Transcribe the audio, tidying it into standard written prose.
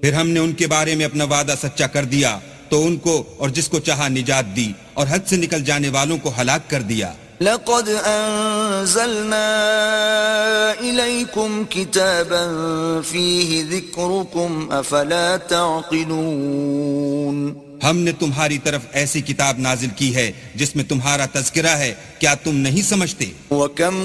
फिर हमने उनके बारे में अपना वादा सच्चा कर दिया तो उनको और जिसको चाहा निजात दी और हद से निकल जाने वालों को हलाक कर दिया। लक़द अंज़लना इलैकुम किताबन फ़ीहि ज़िक्रुकुम अफ़ला तअक़िलून। हमने तुम्हारी तरफ ऐसी किताब नाजिल की है जिसमें तुम्हारा तज़किरा है, क्या तुम नहीं समझते? वकम